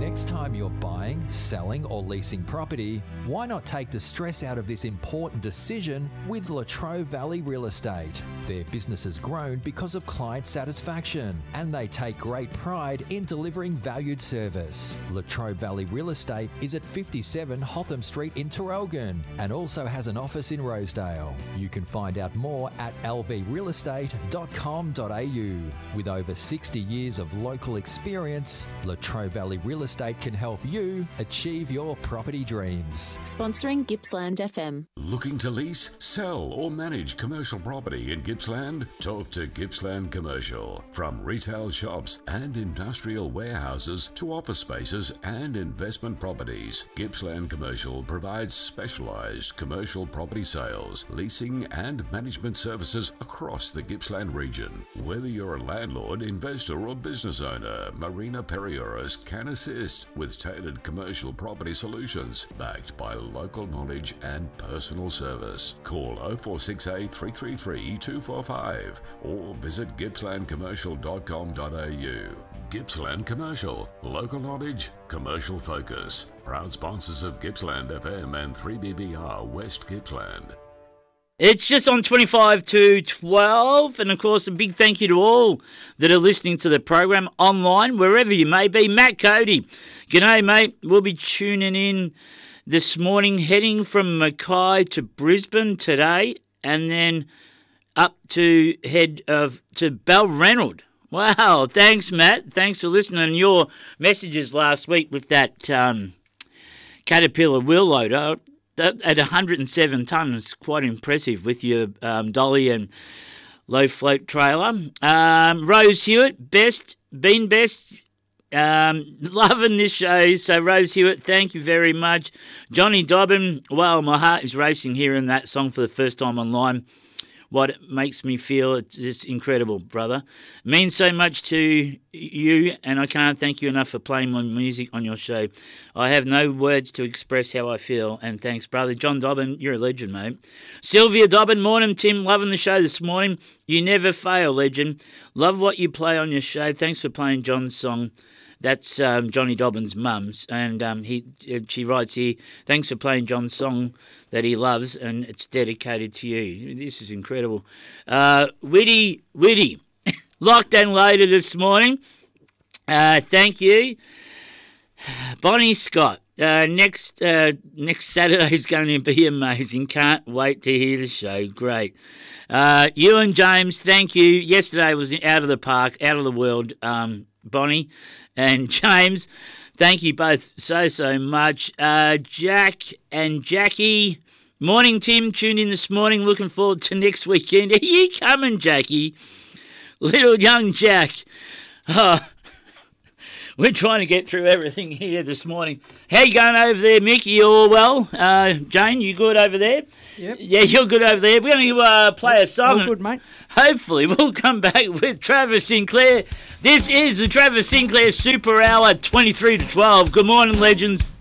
Next time you're buying, selling or leasing property, why not take the stress out of this important decision with Latrobe Valley Real Estate? Their business has grown because of client satisfaction, and they take great pride in delivering valued service. Latrobe Valley Real Estate is at 57 Hotham Street in Traralgon and also has an office in Rosedale. You can find out more at lvrealestate.com.au. With over 60 years of local experience, Latrobe Valley Real Estate can help you achieve your property dreams. Sponsoring Gippsland FM. Looking to lease, sell or manage commercial property in Gippsland? Talk to Gippsland Commercial. From retail shops and industrial warehouses to office spaces and investment properties, Gippsland Commercial provides specialised commercial property sales, leasing and management services across the Gippsland region. Whether you're a landlord, investor or business owner, Marina Perioris can assist with tailored commercial property solutions backed by local knowledge and personal service. Call 0468 333 245 or visit gippslandcommercial.com.au. Gippsland Commercial, local knowledge, commercial focus. Proud sponsors of Gippsland FM and 3BBR West Gippsland. It's just on 25 to 12, and of course a big thank you to all that are listening to the program online, wherever you may be. Matt Cody, g'day mate, we'll be tuning in this morning, heading from Mackay to Brisbane today, and then up to to Balranald. Wow, thanks Matt, thanks for listening, and your messages last week with that Caterpillar wheel loader. That, at 107 tonnes, quite impressive with your dolly and low float trailer. Rose Hewitt, best. Loving this show. So Rose Hewitt, thank you very much. Johnny Dobbin, well, my heart is racing hearing that song for the first time online. What it makes me feel, it's just incredible, brother. It means so much to you, and I can't thank you enough for playing my music on your show. I have no words to express how I feel, and thanks, brother. John Dobbin, you're a legend, mate. Sylvia Dobbin, morning, Tim. Loving the show this morning. You never fail, legend. Love what you play on your show. Thanks for playing John's song. That's Johnny Dobbin's mum's, and she writes here, thanks for playing John's song that he loves, and it's dedicated to you. This is incredible. Witty, locked and loaded this morning. Thank you. Bonnie Scott, next Saturday is going to be amazing. Can't wait to hear the show. Great. You and James, thank you. Yesterday was out of the park, out of the world, Bonnie and James, thank you both so much. Jack and Jackie, morning, Tim. Tuned in this morning. Looking forward to next weekend. Are you coming, Jackie? Little young Jack. Oh, we're trying to get through everything here this morning. How you going over there, Mick? You all well? Jane, you good over there? Yep. Yeah, you're good over there. We're going to play a song. All good, mate. Hopefully we'll come back with Travis Sinclair. This is the Travis Sinclair Super Hour, 23 to 12. Good morning, legends.